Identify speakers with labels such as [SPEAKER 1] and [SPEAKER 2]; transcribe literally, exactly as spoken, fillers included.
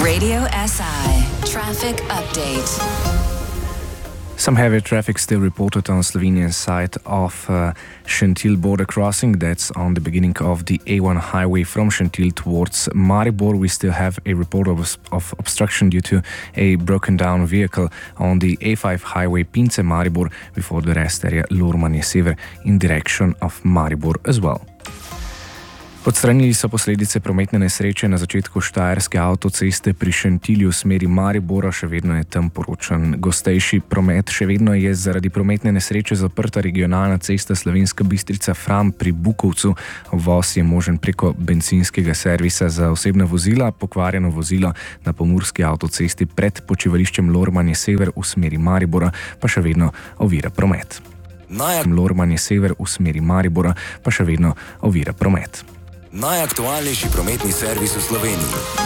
[SPEAKER 1] Radio S I Traffic Update.
[SPEAKER 2] Some heavy traffic still reported on Slovenian side of uh, Šentilj border crossing. That's on the beginning of the A one highway from Šentilj towards Maribor. We still have a report of, of obstruction due to a broken down vehicle on the A five highway Pince Maribor before the rest area Lurmanje Sever in direction of Maribor as well. Odstranili so posledice prometne nesreče na začetku Štajerske avtoceste pri Šentilju v smeri Maribora, še vedno je tam poročan gostejši promet, še vedno je zaradi prometne nesreče zaprta regionalna cesta Slovenska Bistrica-Fram pri Bukovcu. Uvoz je možen preko bencinskega servisa za osebna vozila, pokvarjeno vozilo na pomurski avtocesti pred počivališčem Lurmanje Sever v smeri Maribora pa še vedno ovira promet. Lurmanje Sever v smeri Maribora pa še vedno ovira promet.
[SPEAKER 3] Najaktualnejši prometni servis v Sloveniji.